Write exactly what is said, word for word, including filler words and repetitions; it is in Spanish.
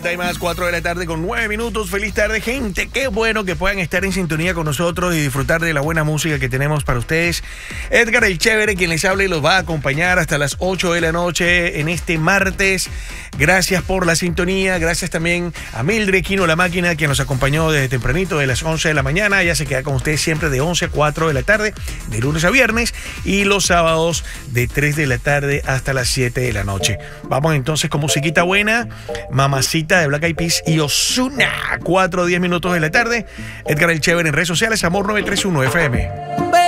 Hay más, cuatro de la tarde con nueve minutos. Feliz tarde, gente. Qué bueno que puedan estar en sintonía con nosotros y disfrutar de la buena música que tenemos para ustedes. Edgar el Chévere, quien les habla y los va a acompañar hasta las ocho de la noche en este martes. Gracias por la sintonía. Gracias también a Mildred Quino, la máquina, quien nos acompañó desde tempranito, de las once de la mañana. Ella se queda con ustedes siempre de once a cuatro de la tarde, de lunes a viernes, y los sábados de tres de la tarde hasta las siete de la noche. Vamos entonces con musiquita buena. Mamacita de Black Eyed Peas y Ozuna, cuatro a diez minutos de la tarde. Edgar el Chévere en redes sociales, Amor nueve tres uno F M.